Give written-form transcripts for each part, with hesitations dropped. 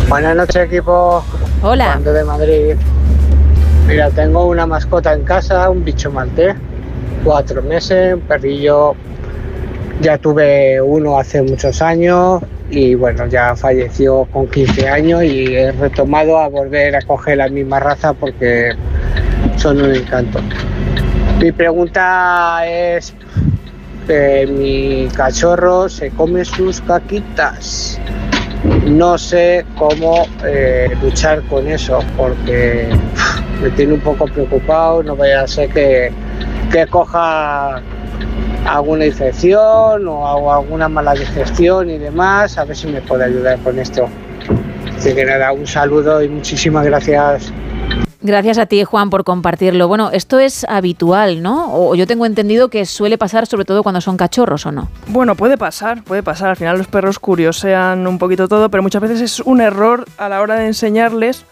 Buenas noches, equipo. Hola. Juan de Madrid. Mira, tengo una mascota en casa, un bicho maltés, 4 meses, un perrillo. Ya tuve uno hace muchos años y bueno, ya falleció con 15 años y he retomado a volver a coger la misma raza porque son un encanto. Mi pregunta es que mi cachorro se come sus caquitas. No sé cómo luchar con eso porque me tiene un poco preocupado, no vaya a ser que coja alguna infección o alguna mala digestión y demás, a ver si me puede ayudar con esto. Así que nada, un saludo y muchísimas gracias. Gracias a ti, Juan, por compartirlo. Bueno, esto es habitual, ¿no? O yo tengo entendido que suele pasar sobre todo cuando son cachorros, ¿o no? Bueno, puede pasar. Al final los perros curiosean un poquito todo, pero muchas veces es un error a la hora de enseñarles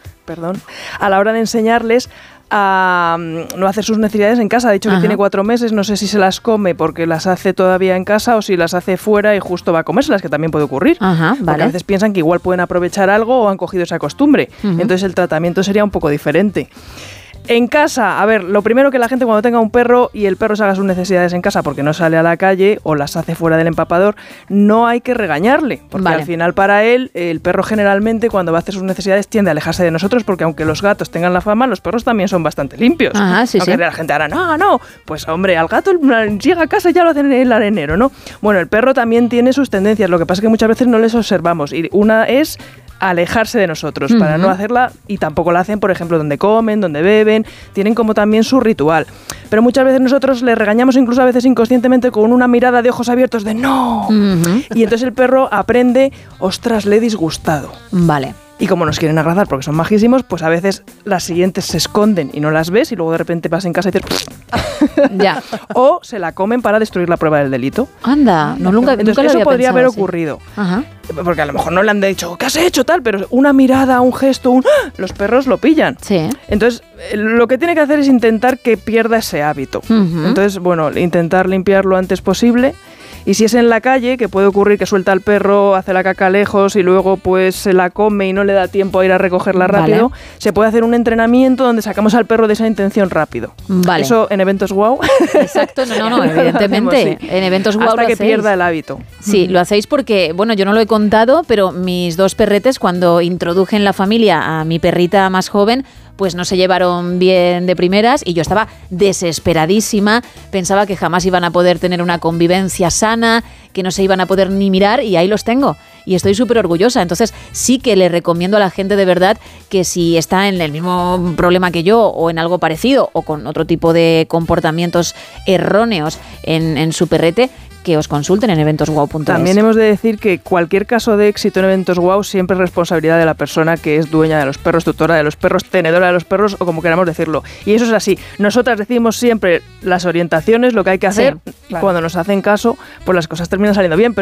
a no hacer sus necesidades en casa. Ha dicho que tiene 4 meses, no sé si se las come porque las hace todavía en casa o si las hace fuera y justo va a comérselas, que también puede ocurrir. Porque a veces piensan que igual pueden aprovechar algo o han cogido esa costumbre. Entonces el tratamiento sería un poco diferente. En casa, a ver, lo primero que la gente cuando tenga un perro y el perro se haga sus necesidades en casa porque no sale a la calle o las hace fuera del empapador, no hay que regañarle, porque al final para él, el perro generalmente cuando va a hacer sus necesidades tiende a alejarse de nosotros porque aunque los gatos tengan la fama, los perros también son bastante limpios. Aunque la gente ahora, no, pues hombre, al gato llega a casa y ya lo hacen en el arenero, ¿no? Bueno, el perro también tiene sus tendencias, lo que pasa es que muchas veces no les observamos y una es alejarse de nosotros para no hacerla, y tampoco la hacen, por ejemplo, donde comen, donde beben, tienen como también su ritual. Pero muchas veces nosotros le regañamos, incluso a veces inconscientemente, con una mirada de ojos abiertos de ¡no! Y entonces el perro aprende, ostras, le he disgustado. Vale. Y como nos quieren agradar porque son majísimos, pues a veces las siguientes se esconden y no las ves y luego de repente vas en casa y dices ya. O se la comen para destruir la prueba del delito. Anda, nunca Entonces lo eso había podría haber pensado así. ocurrido. Porque a lo mejor no le han dicho ¿qué has hecho tal? Pero una mirada, un gesto, los perros lo pillan. Sí. Entonces lo que tiene que hacer es intentar que pierda ese hábito. Entonces, bueno, intentar limpiar lo antes posible. Y si es en la calle, que puede ocurrir que suelta al perro, hace la caca lejos y luego pues se la come y no le da tiempo a ir a recogerla rápido, se puede hacer un entrenamiento donde sacamos al perro de esa intención rápido. Vale. Eso en eventos wow. Exacto, no, evidentemente. En eventos wow hasta lo que hacéis. pierda el hábito. Sí, lo hacéis porque, bueno, yo no lo he contado, pero mis 2 perretes, cuando introduje en la familia a mi perrita más joven, pues no se llevaron bien de primeras y yo estaba desesperadísima, pensaba que jamás iban a poder tener una convivencia sana, que no se iban a poder ni mirar, y ahí los tengo. Y estoy súper orgullosa. Entonces sí que le recomiendo a la gente de verdad que si está en el mismo problema que yo o en algo parecido o con otro tipo de comportamientos erróneos en su perrete, que os consulten en eventoswow.es. También hemos de decir que cualquier caso de éxito en Eventos Wow siempre es responsabilidad de la persona que es dueña de los perros, tutora de los perros, tenedora de los perros o como queramos decirlo. Y eso es así. Nosotras decimos siempre las orientaciones, lo que hay que hacer, y cuando nos hacen caso, pues las cosas terminan saliendo bien.